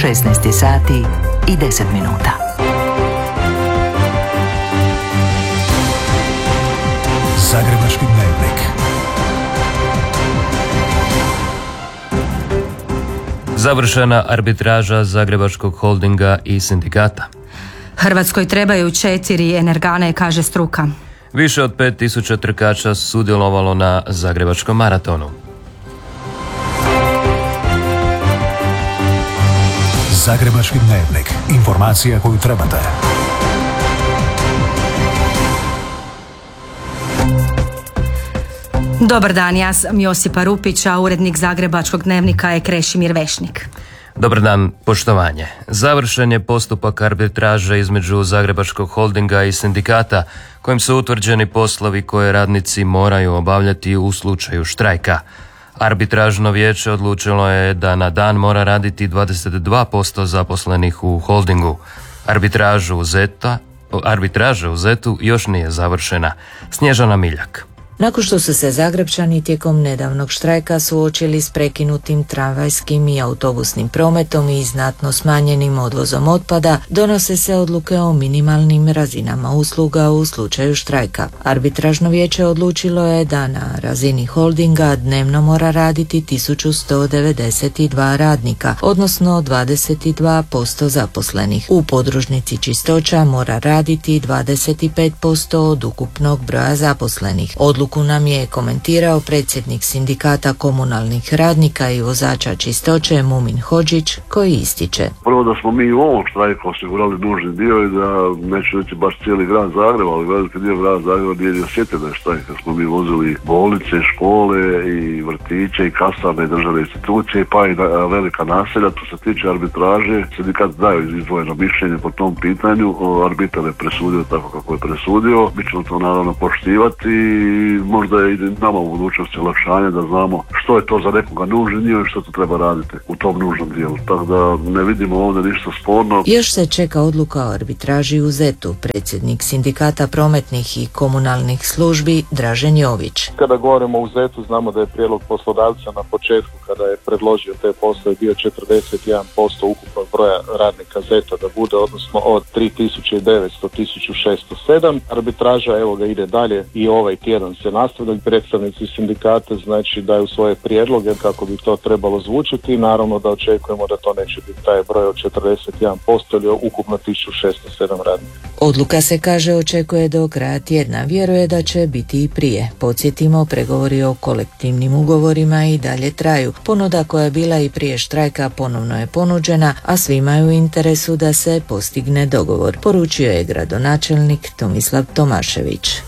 16 sati i 10 minuta. Zagrebački dnevnik. Završena arbitraža Zagrebačkog holdinga i sindikata. Hrvatskoj trebaju 4 energane, kaže struka. Više od 5000 trkača sudjelovalo na Zagrebačkom maratonu. Zagrebački dnevnik. Informacija koju trebate. Dobar dan, ja sam Josipa Rupić, a urednik Zagrebačkog dnevnika je Krešimir Vešnik. Dobar dan, poštovanje. Završen je postupak arbitraže između Zagrebačkog holdinga i sindikata, kojim su utvrđeni poslovi koje radnici moraju obavljati u slučaju štrajka. Arbitražno vijeće odlučilo je da na dan mora raditi 22% zaposlenih u holdingu. Arbitraža u ZET-u još nije završena. Snježana Miljak. Nakon što su se Zagrepčani tijekom nedavnog štrajka suočili s prekinutim tramvajskim i autobusnim prometom i znatno smanjenim odvozom otpada, donose se odluke o minimalnim razinama usluga u slučaju štrajka. Arbitražno vijeće odlučilo je da na razini holdinga dnevno mora raditi 1192 radnika, odnosno 22% zaposlenih. U podružnici čistoća mora raditi 25% od ukupnog broja zaposlenih. Odluku nam je komentirao predsjednik sindikata komunalnih radnika i vozača čistoće Mumin Hodžić, koji ističe. Prvo da smo mi u ovom štrajku osigurali nužni dio i da neću reći baš cijeli grad Zagreba, ali veliki dio grada Zagreba nije osjetio da je štrajk. Smo mi vozili bolnice, škole i vrtiće i kasarne i državne institucije pa i velika naselja. To se tiče arbitraže, sindikat daju izdvojeno mišljenje po tom pitanju. Arbitar je presudio tako kako je presudio. Mi ćemo to naravno poštivati i možda je i nama u budućnosti olakšanje da znamo što je to za nekoga nužni dio i što to treba raditi u tom nužnom dijelu. Tako da ne vidimo ovdje ništa sporno. Još se čeka odluka o arbitraži u ZET-u. Predsjednik sindikata prometnih i komunalnih službi Dražen Jović. Kada govorimo u ZET-u znamo da je prijedlog poslodavca na početku kada je predložio te poslove bio 41% ukupnog broja radnika ZET-a da bude, odnosno od 3900 1607. Arbitraža evo ga ide dalje i ovaj tjedan se nastavlja. Predstavnici sindikata znači daju svoje prijedloge kako bi to trebalo zvučiti i naravno da očekujemo da to neće biti taj broj od 41% ili ukupno 1607 radnika. Odluka se, kaže, očekuje do kraja tjedna. Vjeruje da će biti i prije. Podsjetimo, pregovori o kolektivnim ugovorima i dalje traju. Ponuda koja je bila i prije štrajka ponovno je ponuđena, a svima je u interesu da se postigne dogovor, poručio je gradonačelnik Tomislav Tomašević.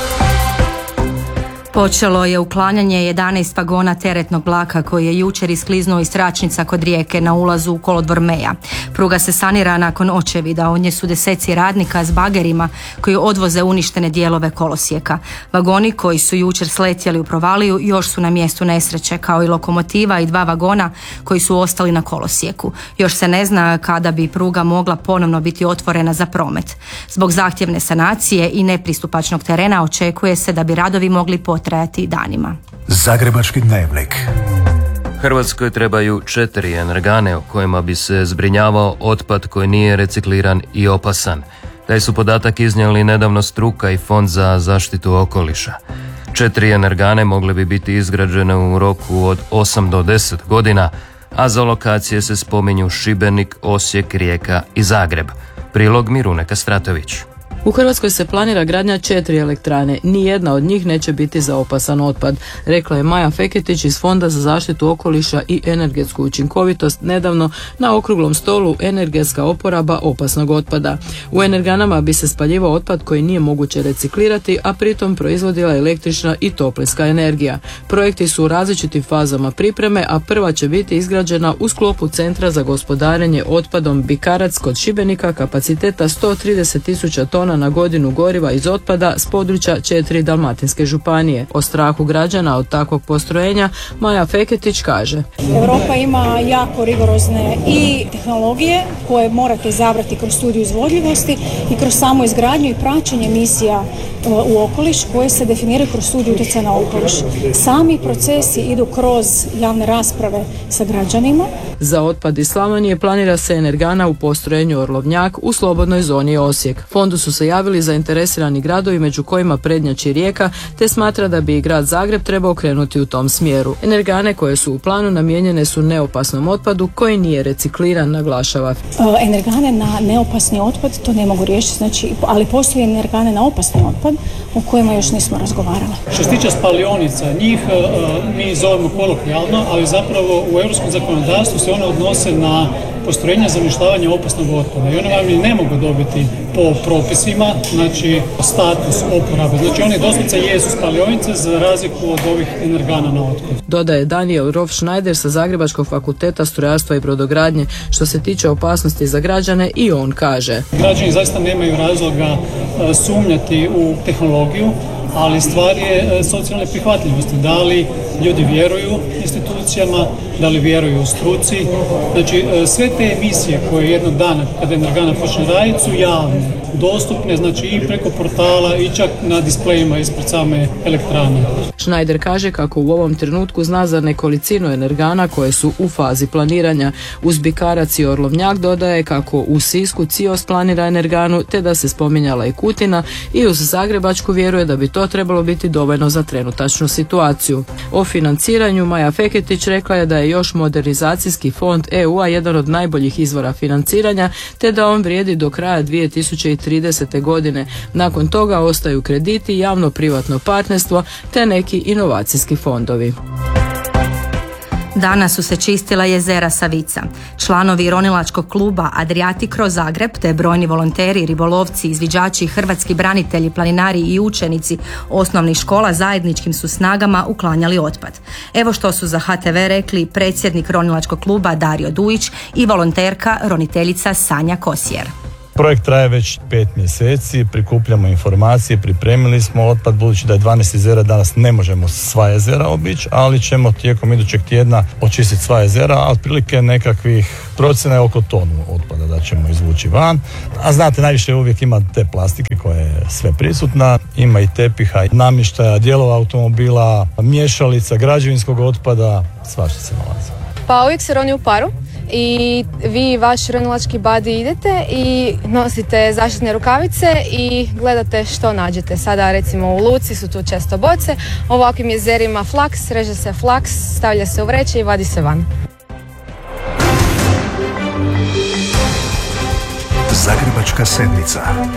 Počelo je uklanjanje 11 vagona teretnog vlaka koji je jučer iskliznuo iz tračnica kod Rijeke na ulazu u kolodvor Meja. Pruga se sanira nakon očevida, od nje su deseci radnika s bagerima koji odvoze uništene dijelove kolosijeka. Vagoni koji su jučer sletjeli u provaliju još su na mjestu nesreće, kao i lokomotiva i 2 vagona koji su ostali na kolosijeku. Još se ne zna kada bi pruga mogla ponovno biti otvorena za promet. Zbog zahtjevne sanacije i nepristupačnog terena očekuje se da bi radovi mogli potrajati danima. Zagrebački dnevnik. Hrvatskoj trebaju 4 energane u kojima bi se zbrinjavao otpad koji nije recikliran i opasan. Taj su podatak iznijeli nedavno struka i Fond za zaštitu okoliša. 4 energane mogle bi biti izgrađene u roku od 8 do 10 godina, a za lokacije se spominju Šibenik, Osijek, Rijeka i Zagreb. Prilog Mirune Kastratović. U Hrvatskoj se planira gradnja 4 elektrane, nijedna od njih neće biti za opasan otpad, rekla je Maja Feketić iz Fonda za zaštitu okoliša i energetsku učinkovitost nedavno na okruglom stolu Energetska oporaba opasnog otpada. U energanama bi se spaljivao otpad koji nije moguće reciklirati, a pritom proizvodila električna i toplinska energija. Projekti su u različitim fazama pripreme, a prva će biti izgrađena u sklopu Centra za gospodarenje otpadom Bikarac kod Šibenika kapaciteta 130.000 tona kuna na godinu goriva iz otpada s područja 4 dalmatinske županije. O strahu građana od takvog postrojenja Maja Feketić kaže: Europa ima jako rigorozne i tehnologije koje morate izabrati kroz studiju izvodljivosti i kroz samu izgradnju i praćenje emisija u okoliš koje se definiraju kroz studiju utjecaja na okoliš. Sami procesi idu kroz javne rasprave sa građanima. Za otpad iz Slavonije planira se energana u postrojenju Orlovnjak u slobodnoj zoni Osijek. Fondu su se javili zainteresirani gradovi među kojima prednjači Rijeka, te smatra da bi i grad Zagreb trebao krenuti u tom smjeru. Energane koje su u planu namijenjene su neopasnom otpadu koji nije recikliran, naglašava. Energane na neopasni otpad to ne mogu riješiti, znači, ali postoje energane na opasni otpad o kojima još nismo razgovarali. Što se tiče spalionica, njih mi zovemo kolokvijalno, ali zapravo u europskom zakonodavstvu se one odnose na postrojenja za uništavanje opasnog otpada i one vam i ne mogu dobiti po propisima, znači status oporabe. Znači one doslovce jesu spalionice za razliku od ovih energana na otpad. Dodaje Daniel Rolf-Schneider sa Zagrebačkog fakulteta strojarstva i brodogradnje. Što se tiče opasnosti za građane, i on kaže: Građani zaista nemaju razloga sumnjati u tehnologiju, ali stvar je socijalne prihvatljivosti. Da li ljudi vjeruju institucijama, da li vjeruju struci. Znači, sve te emisije koje jednog dana, kada energana počne raditi, su javne, dostupne, znači i preko portala i čak na displejima ispred same elektrane. Schneider kaže kako u ovom trenutku zna za nekolicinu energana koje su u fazi planiranja. Uz Bikarac i Orlovnjak dodaje kako u Sisku CIOS planira energanu, te da se spominjala i Kutina, i uz Zagrebačku vjeruje da bi to trebalo biti dovoljno za trenutačnu situaciju. O financiranju Maja Feketić rekla je da je još modernizacijski fond EU-a jedan od najboljih izvora financiranja, te da on vrijedi do kraja 2030. godine. Nakon toga ostaju krediti, javno-privatno partnerstvo te neki inovacijski fondovi. Danas su se čistila jezera Savica. Članovi ronilačkog kluba Adriatic Zagreb te brojni volonteri, ribolovci, izviđači, hrvatski branitelji, planinari i učenici osnovnih škola zajedničkim su snagama uklanjali otpad. Evo što su za HTV rekli predsjednik ronilačkog kluba Dario Dujić i volonterka roniteljica Sanja Kosijer. Projekt traje već 5 mjeseci, prikupljamo informacije, pripremili smo otpad, budući da je 12 jezera, danas ne možemo sva jezera obići, ali ćemo tijekom idućeg tjedna očistiti sva jezera, a otprilike nekakvih procjena je oko tonu otpada da ćemo izvući van. A znate, najviše uvijek ima te plastike koja je sve prisutna, ima i tepiha, namještaja, dijelova automobila, mješalica, građevinskog otpada, svašta se nalazi. Pa uvijek se roni u paru. I vi, vaš ronilački badi, idete i nosite zaštitne rukavice i gledate što nađete. Sada recimo u luci su tu često boce, u ovakvim jezerima flaks, reže se flaks, stavlja se u vreće i vadi se van. Zagrebačka sedmica.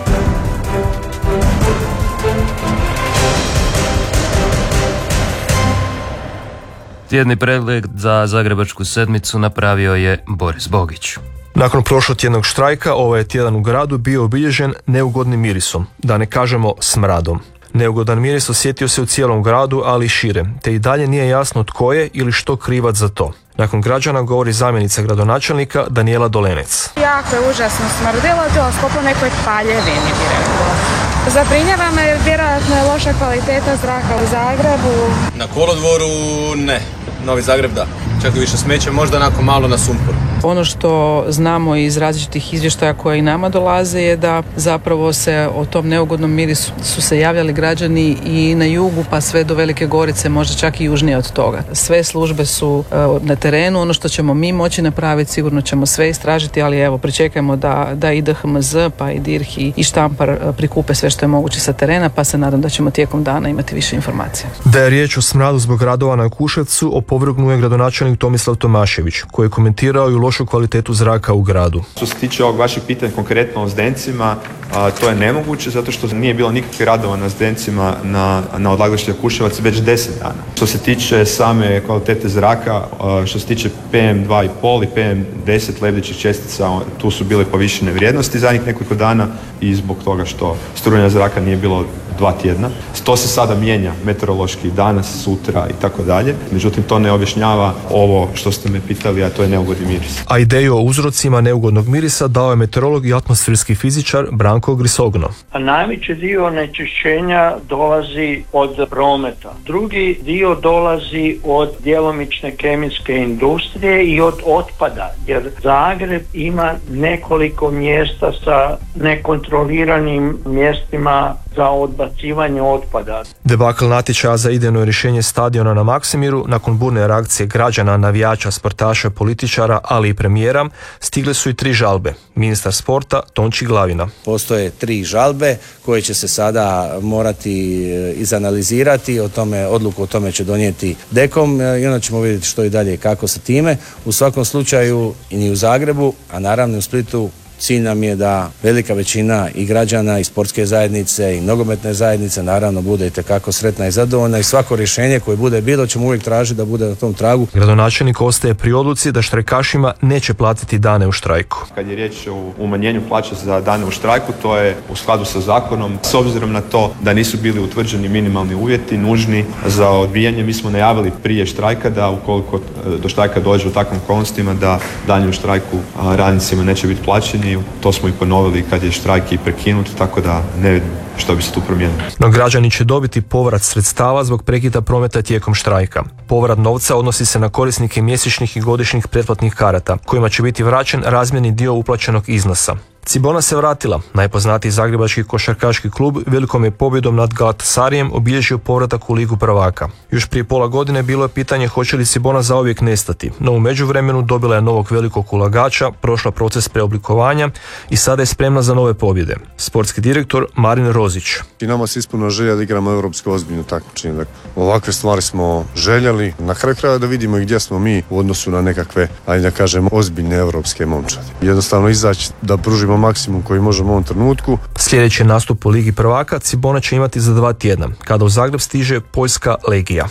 Tjedni pregled za Zagrebačku sedmicu napravio je Boris Bogić. Nakon prošlotjednog štrajka, ovaj je tjedan u gradu bio obilježen neugodnim mirisom, da ne kažemo smradom. Neugodan miris osjetio se u cijelom gradu, ali i šire, te i dalje nije jasno tko je ili što krivac za to. Nakon građana govori zamjenica gradonačelnika Danijela Dolenec. Jako je užasno smrdilo, to skoro nekoj paljevini bi rekla. Zabrinjava me jer vjerojatno je loša kvaliteta zraka u Zagrebu. Na kolodvoru ne, Novi Zagreb da. Čak i više smeće, možda onako malo na sumpor. Ono što znamo iz različitih izvještaja koje i nama dolaze je da zapravo se o tom neugodnom mirisu su se javljali građani i na jugu pa sve do Velike Gorice, možda čak i južnije od toga. Sve službe su na terenu, ono što ćemo mi moći napraviti sigurno ćemo sve istražiti, ali evo pričekajmo da i DHMZ pa i DIRH i Štampar prikupe sve što je moguće sa terena, pa se nadam da ćemo tijekom dana imati više informacija. Da je riječ o smradu zbog radova na Kuševcu, opovrgnuo je gradonačelnik Tomislav Tomašević, koji je komentirao i lošu kvalitetu zraka u gradu. Što se tiče ovog vašeg pitanja konkretno o Zdencima, to je nemoguće zato što nije bilo nikakvih radova na Zdencima na odlagalištu Kuševac već 10 dana. Što se tiče same kvalitete zraka, što se tiče PM2,5 i PM10 lebdećih čestica, tu su bile povišene vrijednosti zadnjih nekoliko dana i zbog toga što strujanja zraka nije bilo 2 tjedna. To se sada mijenja meteorološki danas, sutra i tako dalje. Međutim, to ne objašnjava ovo što ste me pitali, a to je neugodni miris. A ideju o uzrocima neugodnog mirisa dao je meteorolog i atmosferski fizičar Branko Grisogno. Najveći dio onečišćenja dolazi od prometa. Drugi dio dolazi od djelomične kemijske industrije i od otpada, jer Zagreb ima nekoliko mjesta sa nekontroliranim mjestima za odbacivanje otpada. Debakl natječaja za idejno rješenje stadiona na Maksimiru nakon burne reakcije građana, navijača, sportaša, političara, ali i premijera, stigle su i 3 žalbe. Ministar sporta Tonči Glavina. Postoje 3 žalbe koje će se sada morati izanalizirati, odluku o tome će donijeti DEKOM i onda ćemo vidjeti što i dalje i kako sa time. U svakom slučaju i u Zagrebu, a naravno u Splitu, cilj nam je da velika većina i građana i sportske zajednice i nogometne zajednice naravno bude itekako sretna i zadovoljna i svako rješenje koje bude bilo ćemo uvijek tražiti da bude na tom tragu. Gradonačelnik ostaje pri odluci da štrajkašima neće platiti dane u štrajku. Kad je riječ o umanjenju plaća za dane u štrajku, to je u skladu sa zakonom. S obzirom na to da nisu bili utvrđeni minimalni uvjeti nužni za odbijanje, mi smo najavili prije štrajka da ukoliko do štrajka dođe u takvim okolnostima da dani u štrajku radnicima neće biti plaćeni. To smo i ponovili kad je štrajk i prekinut, tako da ne vidim što bi se tu promijenilo. No građani će dobiti povrat sredstava zbog prekida prometa tijekom štrajka. Povrat novca odnosi se na korisnike mjesečnih i godišnjih pretplatnih karata, kojima će biti vraćen razmjerni dio uplaćenog iznosa. Cibona se vratila. Najpoznatiji zagrebački košarkaški klub velikom je pobjedom nad Galatasarijem obilježio povratak u Ligu prvaka. Još prije pola godine bilo je pitanje hoće li Cibona zauvijek nestati, no u međuvremenu dobila je novog velikog ulagača, prošla proces preoblikovanja i sada je spremna za nove pobjede. Sportski direktor Marin Rozić. I nama se ispuno želja da igramo europsko ozbiljno takmičenje. Ovakve stvari smo željeli. Na kraju kraja da vidimo gdje smo mi u odnosu na nekakve, ajde da kažemo, ozbiljne europske momčadi. Jednostavno izaći da pružimo maksimum koji možemo u ovom trenutku. Sljedeći nastup u Ligi prvaka Cibona će imati za 2 tjedna, kada u Zagreb stiže poljska Legija.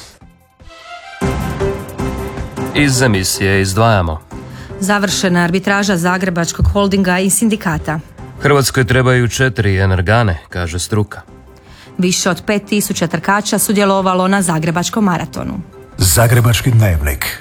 Iz emisije izdvajamo. Završena arbitraža Zagrebačkog holdinga i sindikata. Hrvatskoj trebaju 4 energane, kaže struka. Više od 5000 trkača sudjelovalo na Zagrebačkom maratonu. Zagrebački dnevnik.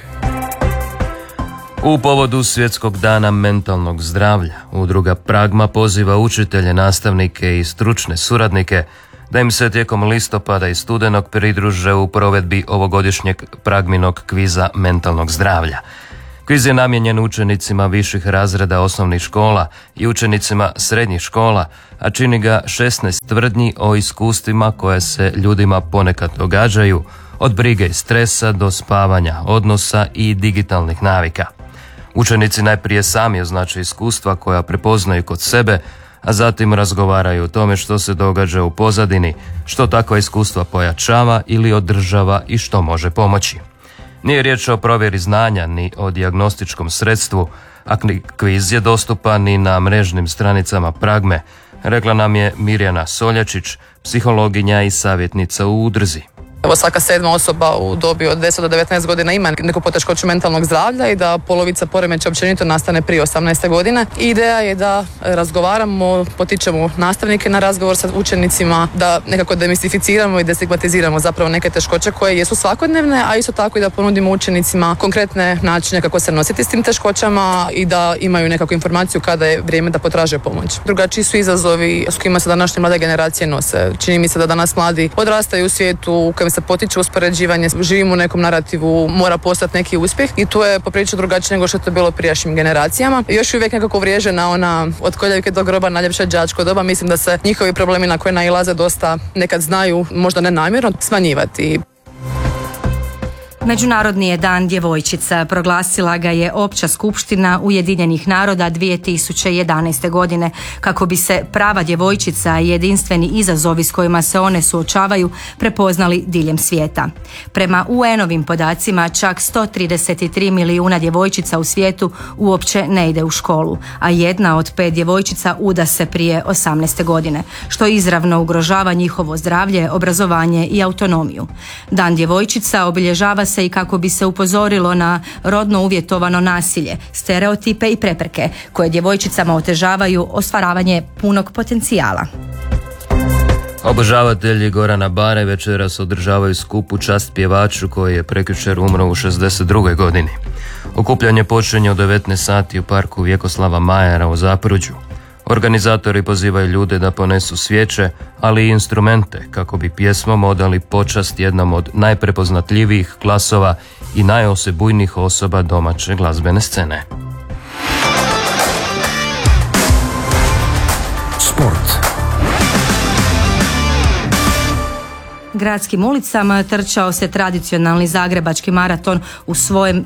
U povodu Svjetskog dana mentalnog zdravlja, udruga Pragma poziva učitelje, nastavnike i stručne suradnike da im se tijekom listopada i studenog pridruže u provedbi ovogodišnjeg Pragminog kviza mentalnog zdravlja. Kviz je namijenjen učenicima viših razreda osnovnih škola i učenicima srednjih škola, a čini ga 16 tvrdnji o iskustvima koje se ljudima ponekad događaju, od brige i stresa do spavanja, odnosa i digitalnih navika. Učenici najprije sami označe iskustva koja prepoznaju kod sebe, a zatim razgovaraju o tome što se događa u pozadini, što takva iskustva pojačava ili održava i što može pomoći. Nije riječ o provjeri znanja ni o dijagnostičkom sredstvu, a kviz je dostupan i na mrežnim stranicama Pragme, rekla nam je Mirjana Soljačić, psihologinja i savjetnica u udruzi. Evo, svaka 7. osoba u dobi od 10 do 19 godina ima neku poteškoću mentalnog zdravlja i da polovica poremećaja općenito nastane prije 18. godine. Ideja je da razgovaramo, potičemo nastavnike na razgovor sa učenicima, da nekako demistificiramo i destigmatiziramo zapravo neke teškoće koje jesu svakodnevne, a isto tako i da ponudimo učenicima konkretne načine kako se nositi s tim teškoćama i da imaju nekakvu informaciju kada je vrijeme da potraže pomoć. Drugačiji su izazovi s kojima se današnje mlade generacije nose. Čini mi se da danas mladi odrastaju u svijetu u kojem se potiče uspoređivanje, živimo u nekom narativu, mora postati neki uspjeh i tu je poprilično drugačije nego što je to bilo prijašnjim generacijama. Još uvijek nekako vriježena ona od koljevke do groba najljepše đačko doba. Mislim da se njihovi problemi na koje nailaze dosta nekad znaju, možda ne namjerno, smanjivati. Međunarodni je dan djevojčica, proglasila ga je Opća skupština Ujedinjenih naroda 2011. godine kako bi se prava djevojčica i jedinstveni izazovi s kojima se one suočavaju prepoznali diljem svijeta. Prema UN-ovim podacima čak 133 milijuna djevojčica u svijetu uopće ne ide u školu, a 1 od 5 djevojčica uda se prije 18. godine, što izravno ugrožava njihovo zdravlje, obrazovanje i autonomiju. Dan djevojčica obilježava se i kako bi se upozorilo na rodno uvjetovano nasilje, stereotipe i prepreke koje djevojčicama otežavaju ostvaravanje punog potencijala. Obožavatelji Gorana Bare večeras održavaju skup u čast pjevaču koji je prekjučer umro u 62. godini. Okupljanje počinje u 19 sati u parku Vjekoslava Majera u Zapruđu. Organizatori pozivaju ljude da ponesu svijeće, ali i instrumente kako bi pjesmom odali počast jednom od najprepoznatljivijih glasova i najosebujnijih osoba domaće glazbene scene. Sport. Gradskim ulicama trčao se tradicionalni zagrebački maraton u svojem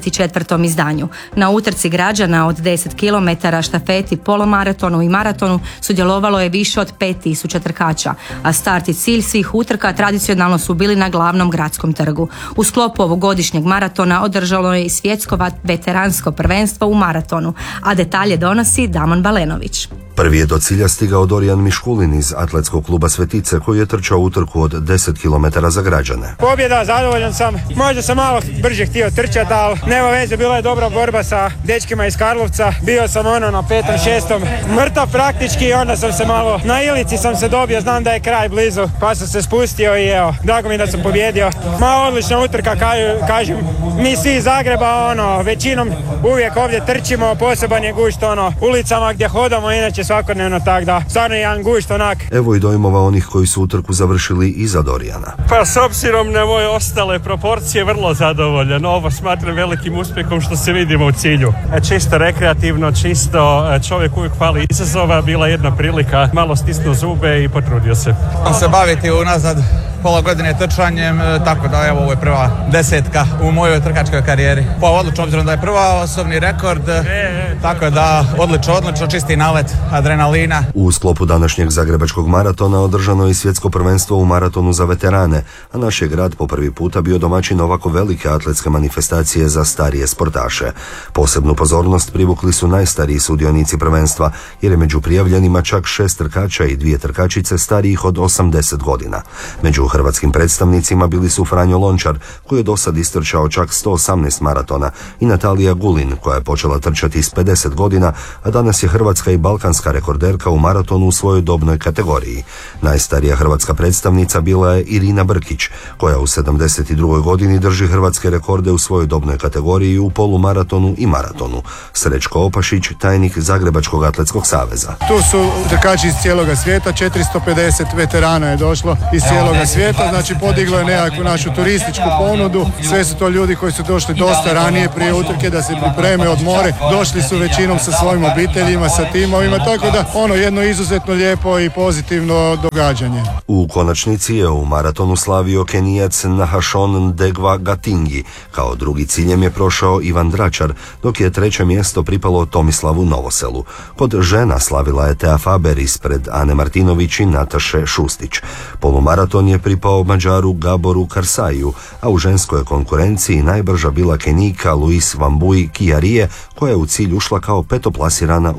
34. izdanju. Na utrci građana od 10 km, štafeti, polomaratonu i maratonu sudjelovalo je više od 5000 trkača, a start i cilj svih utrka tradicionalno su bili na glavnom gradskom trgu. U sklopu ovogodišnjeg maratona održalo je i svjetsko veteransko prvenstvo u maratonu, a detalje donosi Damon Balenović. Prvi je do cilja stigao Dorijan Miškulin iz atletskog kluba Svetice koji je trčao utrku od 10 km za građane. Pobjeda, zadovoljan sam. Možda sam malo brže htio trčati, ali nema veze, bila je dobra borba sa dečkima iz Karlovca. Bio sam na 5. 6. mrtav praktički, onda sam se malo na Ilici sam se dobio, znam da je kraj blizu, pa sam se spustio i evo, drago mi da sam pobjedio. Odlična utrka, kažem, mi svi iz Zagreba, većinom uvijek ovdje trčimo, poseban je gušt, ulicama gdje hodamo, inače svakodnevno, tak da stvarno je jedan gušt onak. Evo i dojmova onih koji su utrku završili iza Dorijana. Pa s obzirom na moje ostale proporcije vrlo zadovoljan. Ovo smatram velikim uspjehom što se vidimo u cilju. Čisto rekreativno, čisto čovjek uvijek hvali izazova, bila jedna prilika, malo stisnuo zube i potrudio se. Se baviti unazad pola godine trčanjem, tako da evo ovo je prva 10 u mojoj trkačkoj karijeri. Pa odlično, obzirom da je prva osobni rekord, tako da odlično, čisti nalet adrenalina. U sklopu današnjeg zagrebačkog maratona održano je i svjetsko prvenstvo u maratonu za veterane, a naš je grad po prvi puta bio domaćin ovako velike atletske manifestacije za starije sportaše. Posebnu pozornost privukli su najstariji sudionici prvenstva, jer je među prijavljenima čak 6 trkača i 2 trkačice starijih od 80 godina. Među hrvatskim predstavnicima bili su Franjo Lončar, koji je dosad istrčao čak 118 maratona, i Natalija Gulin, koja je počela trčati s 50 godina, a danas je hrvatska i balkanska rekorderka u maratonu u svojoj dobnoj kategoriji. Najstarija hrvatska predstavnica bila je Irina Brkić, koja u 72. godini drži hrvatske rekorde u svojoj dobnoj kategoriji u polumaratonu i maratonu. Srećko Opašić, tajnik Zagrebačkog atletskog saveza. Tu su trkači iz cijeloga svijeta, 450 veterana je došlo iz cijeloga svijeta, znači podiglo je nekakvu našu turističku ponudu. Sve su to ljudi koji su došli dosta ranije prije utrke da se pripreme, odmore. Došli su većinom sa svojim obiteljima, sa timovima, tako da jedno izuzetno lijepo i pozitivno događanje. U konačnici je u maratonu slavio Kenijac Nahashon Degwa Gatingi. Kao drugi ciljem je prošao Ivan Dračar, dok je treće mjesto pripalo Tomislavu Novoselu. Kod žena slavila je Tea Faber ispred Ane Martinović i Nataše Šustić. Polumaraton je pripao Mađaru Gaboru Karsaju, a u ženskoj konkurenciji najbrža bila Kenijka Luis Wambui Kiarije, koja je u cilj ušla kao petoplasirana